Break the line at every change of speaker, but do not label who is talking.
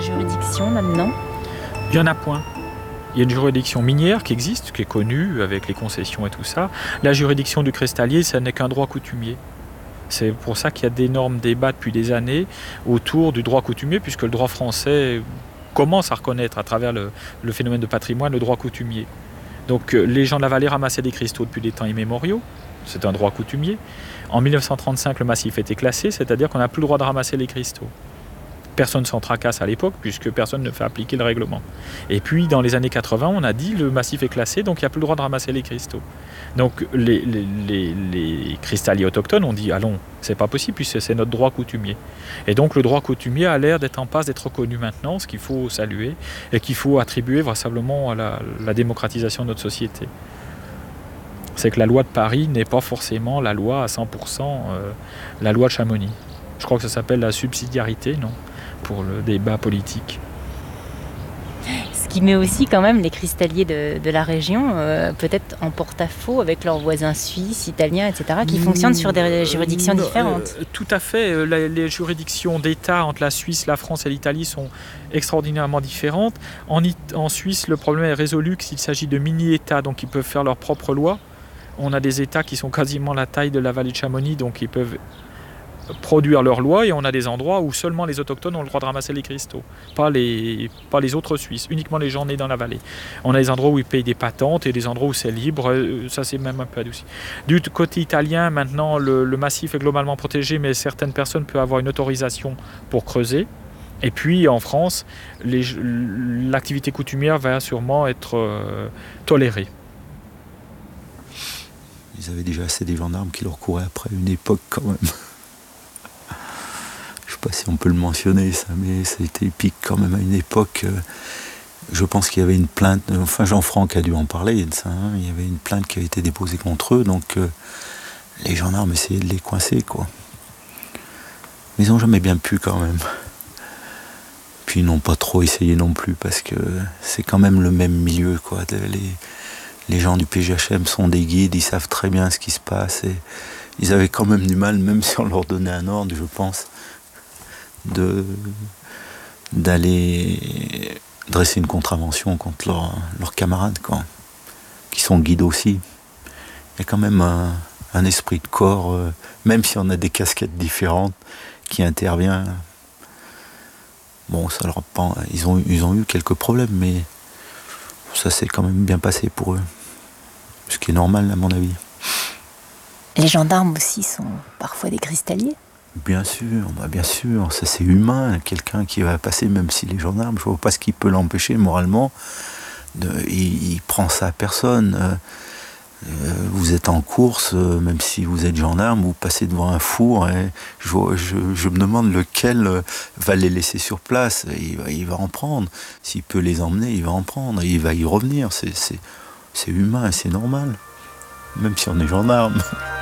juridiction maintenant?
Il y en a point. Il y a une juridiction minière qui existe, qui est connue avec les concessions et tout ça. La juridiction du cristallier, ça n'est qu'un droit coutumier. C'est pour ça qu'il y a d'énormes débats depuis des années autour du droit coutumier, puisque le droit français commence à reconnaître à travers le phénomène de patrimoine le droit coutumier. Donc les gens de la vallée ramassaient des cristaux depuis des temps immémoriaux, c'est un droit coutumier. En 1935, le massif a été classé, c'est-à-dire qu'on n'a plus le droit de ramasser les cristaux. Personne ne s'en tracasse à l'époque, puisque personne ne fait appliquer le règlement. Et puis, dans les années 80, on a dit le massif est classé, donc il n'y a plus le droit de ramasser les cristaux. Donc, les cristalliers autochtones ont dit, allons, c'est pas possible, puisque c'est notre droit coutumier. Et donc, le droit coutumier a l'air d'être en passe d'être reconnu maintenant, ce qu'il faut saluer, et qu'il faut attribuer vraisemblablement à la démocratisation de notre société. C'est que la loi de Paris n'est pas forcément la loi à 100%, la loi de Chamonix. Je crois que ça s'appelle la subsidiarité, non ? Pour le débat politique.
Ce qui met aussi quand même les cristalliers de la région peut-être en porte-à-faux avec leurs voisins suisses, italiens, etc., qui fonctionnent sur des juridictions différentes.
Tout à fait. Les juridictions d'État entre la Suisse, la France et l'Italie sont extraordinairement différentes. En Suisse, le problème est résolu s'il s'agit de mini-États, donc ils peuvent faire leur propre loi. On a des États qui sont quasiment la taille de la vallée de Chamonix, donc ils peuvent produire leurs lois, et on a des endroits où seulement les autochtones ont le droit de ramasser les cristaux, pas les autres Suisses, uniquement les gens nés dans la vallée. On a des endroits où ils payent des patentes et des endroits où c'est libre, ça c'est même un peu adouci. Du côté italien, maintenant le massif est globalement protégé, mais certaines personnes peuvent avoir une autorisation pour creuser. Et puis en France, l'activité coutumière va sûrement être tolérée.
Ils avaient déjà assez des gendarmes qui leur couraient après une époque quand même. Je ne sais pas si on peut le mentionner, ça, mais ça a été épique quand même à une époque. Je pense qu'il y avait une plainte, enfin Jean-Franck a dû en parler de ça, hein, il y avait une plainte qui a été déposée contre eux, donc les gendarmes essayaient de les coincer, quoi. Mais ils n'ont jamais bien pu quand même. Puis ils n'ont pas trop essayé non plus, parce que c'est quand même le même milieu, quoi. Les gens du PGHM sont des guides, ils savent très bien ce qui se passe, et ils avaient quand même du mal, même si on leur donnait un ordre, je pense, d'aller dresser une contravention contre leurs camarades, quoi, qui sont guides aussi. Il y a quand même un esprit de corps, même si on a des casquettes différentes, qui intervient. Bon, ça leur pas, ils ont eu quelques problèmes, mais ça s'est quand même bien passé pour eux. Ce qui est normal, à mon avis.
Les gendarmes aussi sont parfois des cristalliers?
Bien sûr, ça c'est humain. Quelqu'un qui va passer, même si les gendarmes, je vois pas ce qui peut l'empêcher moralement. Il prend ça à personne. Vous êtes en course, même si vous êtes gendarme, vous passez devant un four, et je me demande lequel va les laisser sur place. Il va en prendre. S'il peut les emmener, il va en prendre. Et il va y revenir. C'est humain, c'est normal. Même si on est gendarme.